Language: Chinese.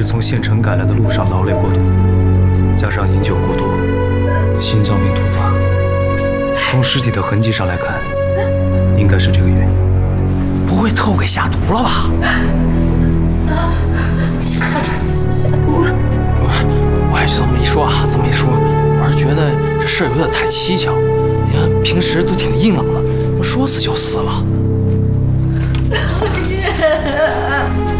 是从县城赶来的路上劳累过度，加上饮酒过多，心脏病突发。从尸体的痕迹上来看，应该是这个原因。 不会特务给下毒了吧？ 下毒？ 我也这么一说，我是觉得这事儿有点太蹊跷。你看平时都挺硬朗的，说死就死了。